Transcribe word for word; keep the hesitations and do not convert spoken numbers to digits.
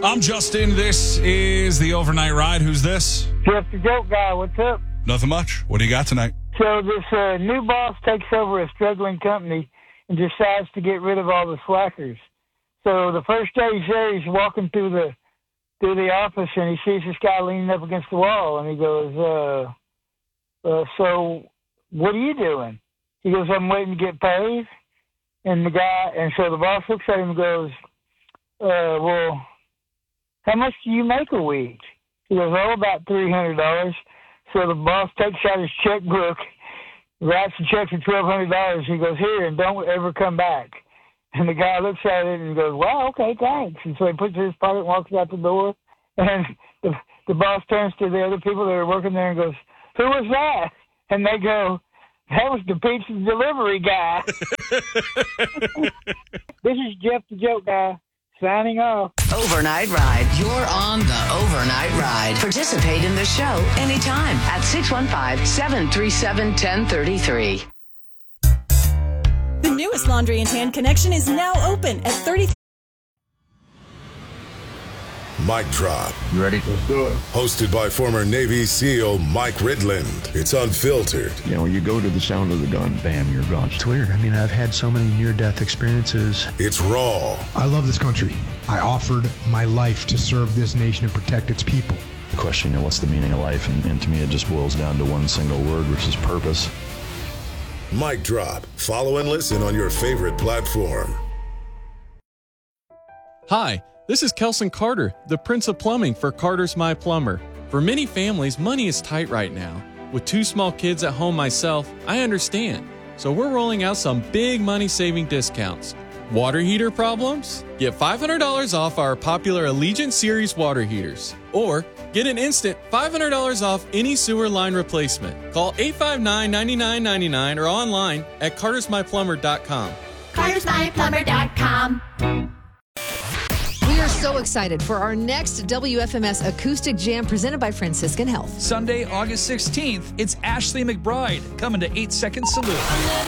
I'm Justin. This is the Overnight Ride. Who's this? Jeff the Joke Guy. What's up? Nothing much. What do you got tonight? So this uh, new boss takes over a struggling company and decides to get rid of all the slackers. So the first day he's there, he's walking through the through the office, and he sees this guy leaning up against the wall, and he goes, uh, uh, so what are you doing? He goes, I'm waiting to get paid. And the guy, and so the boss looks at him and goes, uh, well, how much do you make a week? He goes, oh, about three hundred dollars. So the boss takes out his checkbook, writes a check for twelve hundred dollars. He goes, here, and don't ever come back. And the guy looks at it and goes, wow, okay, thanks. And so he puts it in his pocket and walks out the door. And the, the boss turns to the other people that are working there and goes, who was that? And they go, that was the pizza delivery guy. This is Jeff the Joke Guy, signing off. Overnight Ride. You're on the Overnight Ride. Participate in the show anytime at six one five, seven three seven, one zero three three. The newest Laundry and Tan Connection is now open at thirty. Mic Drop. You ready? Let's do it. Hosted by former Navy SEAL Mike Ridland. It's unfiltered. You know, you go to the sound of the gun, bam, you're gone. It's weird. I mean, I've had so many near-death experiences. It's raw. I love this country. I offered my life to serve this nation and protect its people. The question, you know, what's the meaning of life? And, and to me, it just boils down to one single word, which is purpose. Mic Drop. Follow and listen on your favorite platform. Hi, this is Kelson Carter, the Prince of Plumbing for Carter's My Plumber. For many families, money is tight right now. With two small kids at home myself, I understand. So we're rolling out some big money-saving discounts. Water heater problems? Get five hundred dollars off our popular Allegiant Series water heaters. Or get an instant five hundred dollars off any sewer line replacement. Call eight five nine, nine nine nine nine or online at carters my plumber dot com. carters my plumber dot com. We are so excited for our next W F M S Acoustic Jam presented by Franciscan Health. Sunday, August sixteenth, it's Ashley McBride coming to eight second Salute.